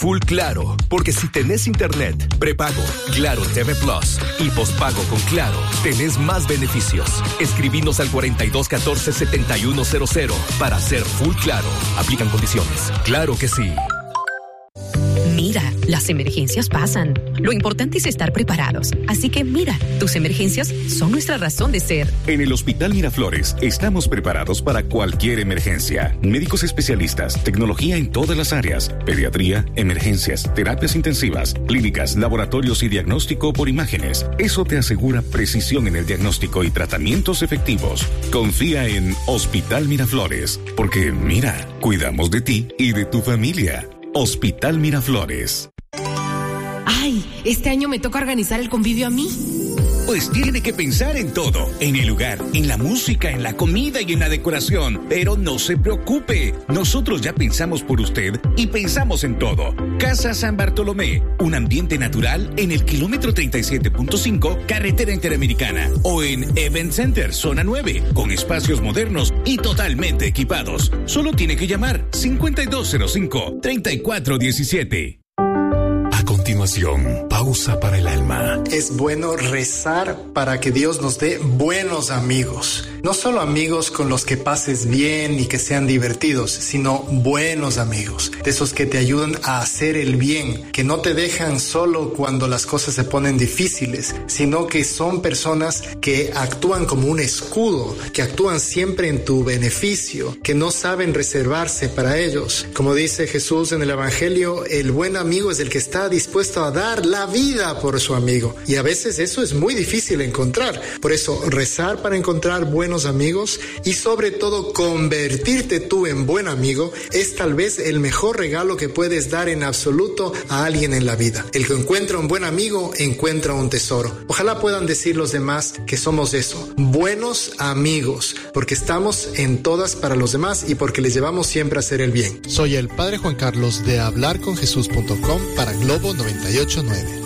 Full Claro, porque si tenés internet, prepago, Claro TV Plus y pospago con Claro, tenés más beneficios. Escribinos al 4214-7100 para hacer Full Claro. Aplican condiciones. Claro que sí. Mira, las emergencias pasan. Lo importante es estar preparados. Así que mira, tus emergencias son nuestra razón de ser. En el Hospital Miraflores estamos preparados para cualquier emergencia. Médicos especialistas, tecnología en todas las áreas, pediatría, emergencias, terapias intensivas, clínicas, laboratorios y diagnóstico por imágenes. Eso te asegura precisión en el diagnóstico y tratamientos efectivos. Confía en Hospital Miraflores, porque mira, cuidamos de ti y de tu familia. Hospital Miraflores. ¡Ay! Este año me toca organizar el convivio a mí. Pues tiene que pensar en todo, en el lugar, en la música, en la comida y en la decoración. Pero no se preocupe, nosotros ya pensamos por usted y pensamos en todo. Casa San Bartolomé, un ambiente natural en el kilómetro 37.5, carretera interamericana. O en Event Center, zona 9, con espacios modernos y totalmente equipados. Solo tiene que llamar 5205-3417. A continuación, pausa para el alma. Es bueno rezar para que Dios nos dé buenos amigos. No solo amigos con los que pases bien y que sean divertidos, sino buenos amigos. De esos que te ayudan a hacer el bien, que no te dejan solo cuando las cosas se ponen difíciles, sino que son personas que actúan como un escudo, que actúan siempre en tu beneficio, que no saben reservarse para ellos. Como dice Jesús en el Evangelio, el buen amigo es el que está dispuesto a dar la vida por su amigo. Y a veces eso es muy difícil encontrar. Por eso, rezar para encontrar buenos amigos y sobre todo convertirte tú en buen amigo es tal vez el mejor regalo que puedes dar en absoluto a alguien en la vida. El que encuentra un buen amigo encuentra un tesoro. Ojalá puedan decir los demás que somos eso, buenos amigos, porque estamos en todas para los demás y porque les llevamos siempre a hacer el bien. Soy el Padre Juan Carlos de hablarconjesús.com para Globo 98.9.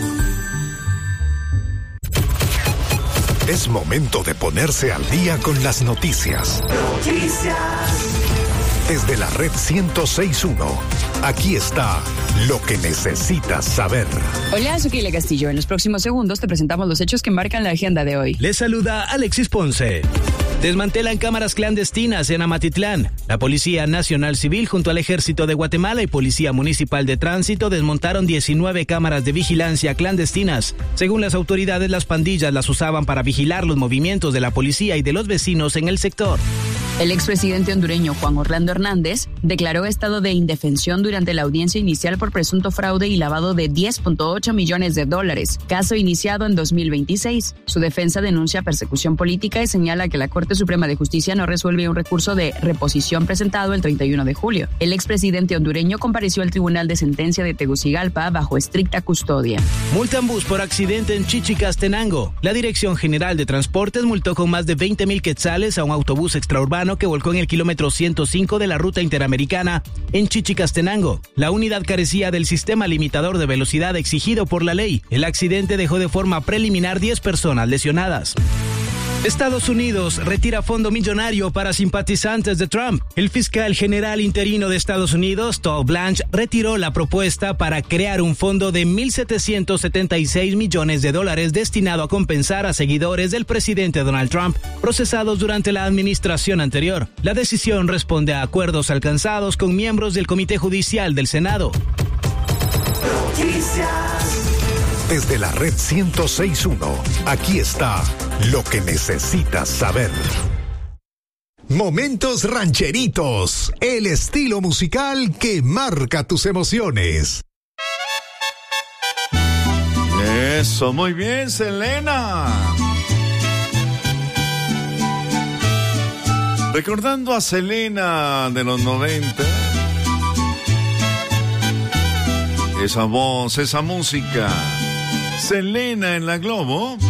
Es momento de ponerse al día con las noticias. Desde la red 106.1, aquí está lo que necesitas saber. Hola, soy Keila Castillo. En los próximos segundos te presentamos los hechos que marcan la agenda de hoy. Les saluda Alexis Ponce. Desmantelan cámaras clandestinas en Amatitlán. La Policía Nacional Civil junto al Ejército de Guatemala y Policía Municipal de Tránsito desmontaron 19 cámaras de vigilancia clandestinas. Según las autoridades, las pandillas las usaban para vigilar los movimientos de la policía y de los vecinos en el sector. El expresidente hondureño Juan Orlando Hernández declaró estado de indefensión durante la audiencia inicial por presunto fraude y lavado de $10.8 millones, caso iniciado en 2026. Su defensa denuncia persecución política y señala que la Corte Suprema de Justicia no resuelve un recurso de reposición presentado el 31 de julio. El expresidente hondureño compareció al Tribunal de Sentencia de Tegucigalpa bajo estricta custodia. Multan bus por accidente en Chichicastenango. La Dirección General de Transportes multó con más de 20,000 quetzales a un autobús extraurbano que volcó en el kilómetro 105 de la ruta interamericana en Chichicastenango. La unidad carecía del sistema limitador de velocidad exigido por la ley. El accidente dejó de forma preliminar 10 personas lesionadas. Estados Unidos retira fondo millonario para simpatizantes de Trump. El fiscal general interino de Estados Unidos, Todd Blanche, retiró la propuesta para crear un fondo de $1,776 millones destinado a compensar a seguidores del presidente Donald Trump procesados durante la administración anterior. La decisión responde a acuerdos alcanzados con miembros del Comité Judicial del Senado. Desde la red 106.1, aquí está lo que necesitas saber. Momentos rancheritos, el estilo musical que marca tus emociones. Eso, muy bien, Selena. Recordando a Selena de los 90. Esa voz, esa música. Selena en la Globo.